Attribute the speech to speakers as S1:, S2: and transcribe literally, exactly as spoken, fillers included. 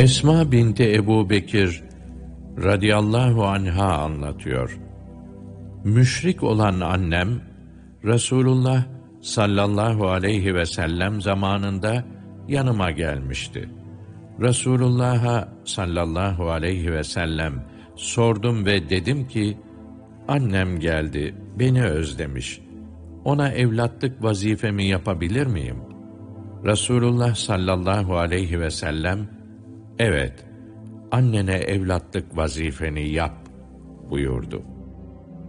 S1: Esma binti Ebu Bekir radıyallahu anha anlatıyor. Müşrik olan annem, Resulullah sallallahu aleyhi ve sellem zamanında yanıma gelmişti. Resulullah'a sallallahu aleyhi ve sellem sordum ve dedim ki, annem geldi, beni özlemiş. Ona evlatlık vazifemi yapabilir miyim? Resulullah sallallahu aleyhi ve sellem, evet, annene evlatlık vazifeni yap buyurdu.